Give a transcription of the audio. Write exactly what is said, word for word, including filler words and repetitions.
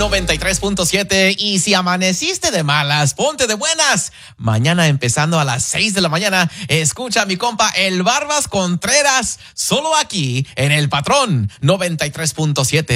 noventa y tres punto siete. Y si amaneciste de malas, ponte de buenas. Mañana empezando a las seis de la mañana, escucha a mi compa El Barbas Contreras, solo aquí en El Patrón noventa y tres punto siete.